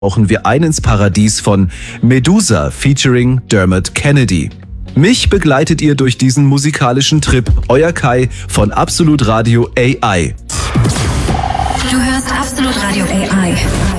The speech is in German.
tauchen wir ein ins Paradies von Medusa featuring Dermot Kennedy. Mich begleitet ihr durch diesen musikalischen Trip, euer Kai von Absolut Radio AI. Du hörst Absolut Radio AI.